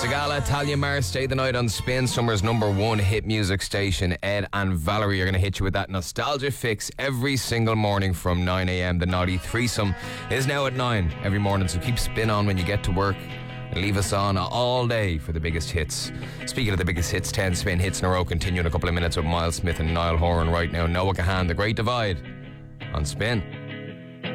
Sigala, Talia Mars, Stay the Night on Spin, Summer's #1 hit music station. Ed and Valerie are going to hit you with that nostalgia fix every single morning from 9 a.m. The Naughty Threesome is now at 9 every morning, so keep Spin on when you get to work and leave us on all day for the biggest hits. Speaking of the biggest hits, 10 Spin hits in a row continue in a couple of minutes with Miles Smith and Niall Horan right now. Noah Kahan, The Great Divide on Spin.